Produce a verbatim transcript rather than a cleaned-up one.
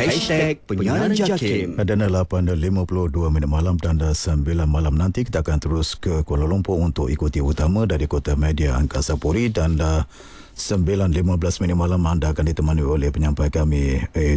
Hashtag Penyiaran Jakim. Dan lapan lima puluh dua minit malam tanda sembilan malam nanti kita akan terus ke Kuala Lumpur untuk ikuti utama dari Kota Media Angkasa Puri, dan sembilan lima belas minit malam anda akan ditemani oleh penyampai kami eh,